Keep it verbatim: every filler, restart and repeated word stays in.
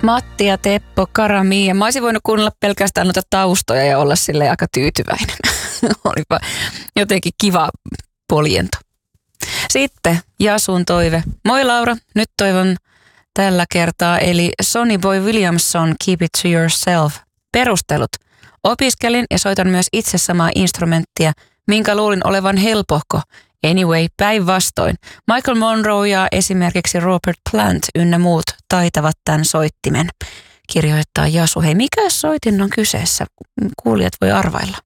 Matti ja Teppo, Karami. Ja mä olisin voinut kuunnella pelkästään noita taustoja ja olla silleen aika tyytyväinen. Olipa jotenkin kiva poljento. Sitten Jasun toive. Moi Laura, nyt toivon tällä kertaa, eli Sonny Boy Williamson, Keep It To Yourself. Perustelut. Opiskelin ja soitan myös itse samaa instrumenttia, minkä luulin olevan helpohko. Anyway, päinvastoin. Michael Monroe ja esimerkiksi Robert Plant ynnä muut taitavat tämän soittimen. Kirjoittaa Jasu. Hei, mikä soitin on kyseessä? Kuulijat voi arvailla.